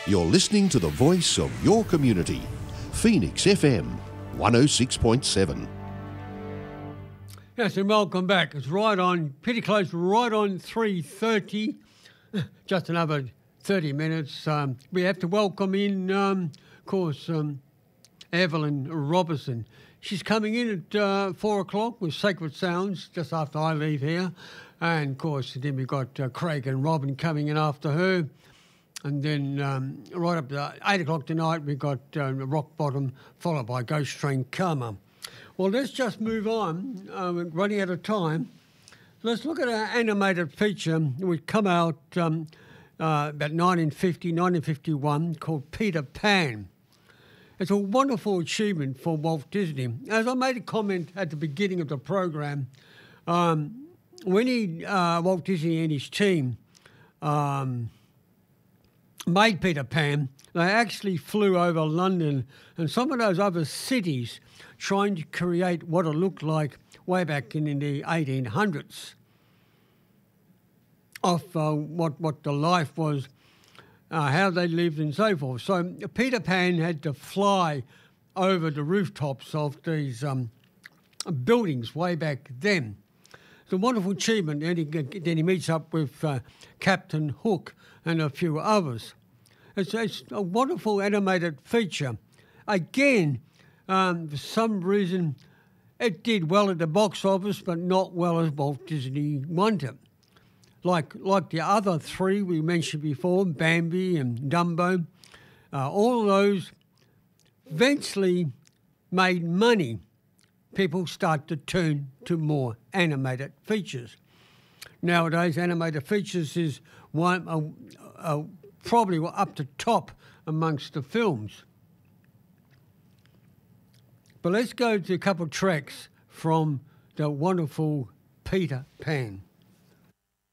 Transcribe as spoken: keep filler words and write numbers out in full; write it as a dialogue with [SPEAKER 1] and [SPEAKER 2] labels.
[SPEAKER 1] You're listening to the voice of your community. Phoenix F M, one oh six point seven.
[SPEAKER 2] Yes, and welcome back. It's right on, pretty close, right on three thirty. Just another thirty minutes. Um, we have to welcome in, um, of course, um, Evelyn Robertson. She's coming in at uh, four o'clock with Sacred Sounds just after I leave here. And, of course, then we've got uh, Craig and Robin coming in after her. And then um, right up to eight o'clock tonight, we've got uh, Rock Bottom, followed by Ghost Train Karma. Well, let's just move on. Uh, we're running out of time. Let's look at our animated feature which come out um, uh, about nineteen fifty, nineteen fifty-one, called Peter Pan. It's a wonderful achievement for Walt Disney. As I made a comment at the beginning of the program, um, when he, uh, Walt Disney and his team um, made Peter Pan, they actually flew over London and some of those other cities trying to create what it looked like way back in, in the eighteen hundreds of uh, what, what the life was, uh, how they lived and so forth. So Peter Pan had to fly over the rooftops of these um, buildings way back then. It's a wonderful achievement. Then he, then he meets up with uh, Captain Hook and a few others. It's, it's a wonderful animated feature. Again, um, for some reason, it did well at the box office, but not well as Walt Disney wanted. Like like the other three we mentioned before, Bambi and Dumbo, uh, all of those eventually made money. People start to turn to more animated features. Nowadays, animated features is one uh, uh, probably up to top amongst the films. But let's go to a couple of tracks from the wonderful Peter Pan.